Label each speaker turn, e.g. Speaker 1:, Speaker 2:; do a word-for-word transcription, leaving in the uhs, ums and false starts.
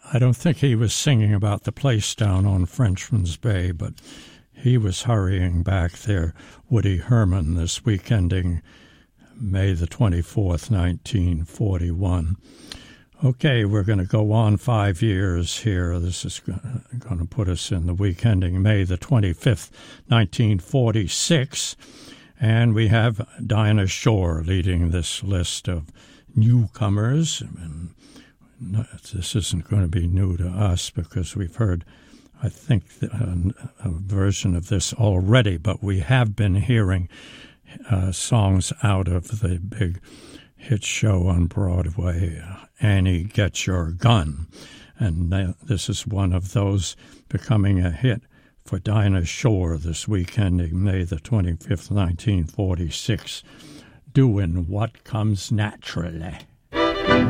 Speaker 1: I don't think he was singing about the place down on Frenchman's Bay, but he was hurrying back there. Woody Herman, this week ending May the twenty-fourth, nineteen forty-one. Okay, we're going to go on five years here. This is going to put us in the week ending May the twenty-fifth, nineteen forty-six. And we have Dinah Shore leading this list of newcomers. And this isn't going to be new to us because we've heard, I think, a, a version of this already, but we have been hearing uh, songs out of the big hit show on Broadway, Annie, Get Your Gun. And this is one of those becoming a hit for Dinah Shore this week ending May the twenty-fifth, nineteen forty-six, Doing What Comes Naturally.